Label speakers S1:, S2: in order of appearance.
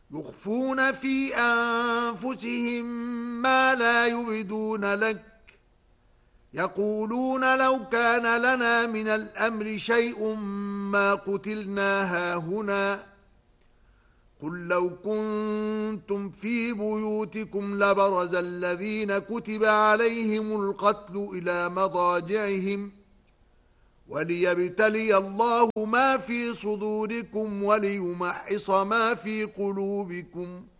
S1: يخفون في أنفسهم ما لا يبدون لك يقولون لو كان لنا من الأمر شيء ما قتلنا هاهنا قل لو كنتم في بيوتكم لبرز الذين كتب عليهم القتل إلى مضاجعهم وليبتلي الله ما في صدوركم وليمحص ما في قلوبكم